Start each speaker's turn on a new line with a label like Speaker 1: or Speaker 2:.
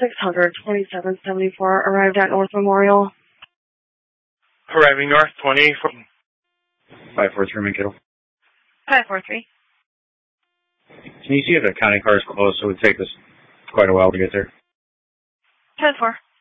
Speaker 1: 600, 2774, arrived at North Memorial.
Speaker 2: Arriving north, 20.
Speaker 3: 543 Mankato.
Speaker 1: 543.
Speaker 3: Can you see if the county car is closed? So it would take us quite a while to get there.
Speaker 1: 10-4.